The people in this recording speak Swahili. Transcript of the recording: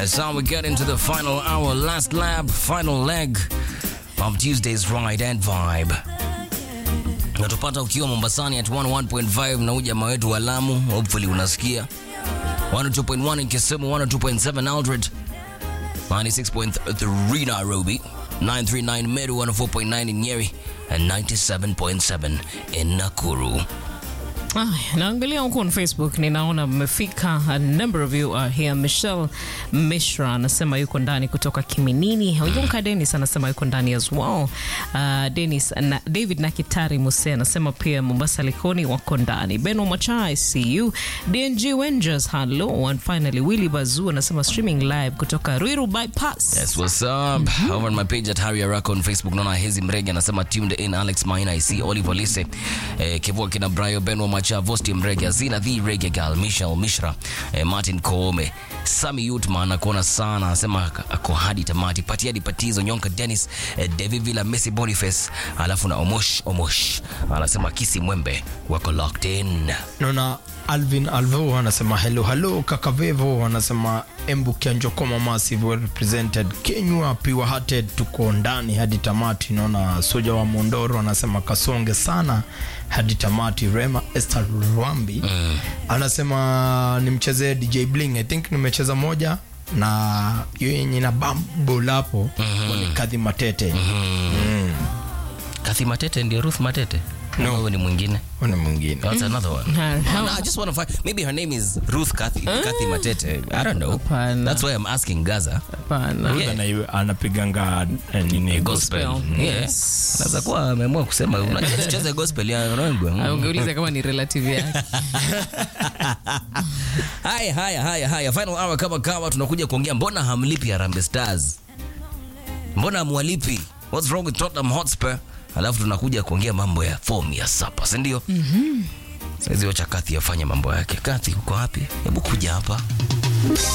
So we get into the final hour, last lap, final leg of Tuesday's Ride and Vibe. Natupata ukiwa Mombasani at 101.5 na ujamaa wetu wa Lamu, hopefully unasikia. 102.1 in Kisumu, 102.7 Aldred, 96.3 Nairobi, 939 Meru, 104.9 in Nyeri, and 97.7 in Nakuru. Naangalia huko on Facebook ninaona mmefika, a number of you are here. Michelle Mishra anasema yuko ndani kutoka Kiminini. Oyonka Dennis anasema yuko ndani as well. David Nakitari Muse anasema pia Mombasa Likoni wako ndani. Beno Machai, see you. DNG Wengers, hello. And finally Willy Bazu anasema streaming live kutoka Ruiru Bypass. Yes, what's up? Over on my page at Harry Arako on Facebook. Nona Hezi Mrege anasema tuned in. Alex Maina, I see Oliver Lise, Kevo Kina Brayo, Beno Macha, Vosti Mrege, Zina The Rege Gal, Michelle Mishra, Martin Koome, Sami Yutman akona sana anasema ako hadi tamati. Pati hadi Patizo, Nyonka Dennis, David Villa, Messi Boniface, alafu na Omosh anasema Kisi Mwembe wako locked in. Nona Alvin Alvo anasema hello Kakavevo anasema Embu Kianjokoma massive well represented, Kenywa Piwa Hearted tuko ndani hadi tamati. Naona Soja wa Mondoro anasema Kasonge sana hadi tamati. Rema Esther Rwambi anasema nimcheze DJ Bling, I think nimecheza moja na yenye na bambo lapo ni Kathy Matete. Kathy Matete ndio Ruth Matete? No, ni mwingine. That's another one. No, I just want to find, maybe her name is Ruth Kathy Matete. I don't know. That's why I'm asking Gaza. Ruth anapiganga nini gospel. Yes. Naweza kuwa ameamua kusema unacheza gospel ya Rongo. Ungeuliza kama ni relative yake. Haya. Final hour kama tunakuja kuongea mbona hamlipi Harambee Stars? Mbona hamwalipi? What's wrong with Tottenham Hotspur? Alafu tunakuja kuongea mambo ya form ya sapa, si ndio? Sasa wacha Kathy afanye mambo yake. Kathy uko wapi? Hebu kuja hapa.